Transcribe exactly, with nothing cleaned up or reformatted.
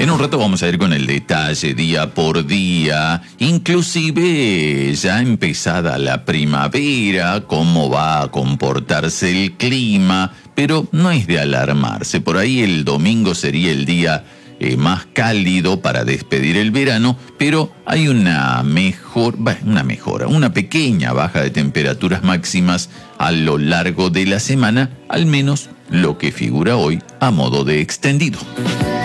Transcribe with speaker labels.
Speaker 1: En un rato vamos a ir con el detalle día por día, inclusive ya empezada la primavera, cómo va a comportarse el clima, pero no es de alarmarse. Por ahí el domingo sería el día eh, más cálido para despedir el verano, pero hay una mejor, bah, una mejora, una pequeña baja de temperaturas máximas a lo largo de la semana, al menos lo que figura hoy a modo de extendido.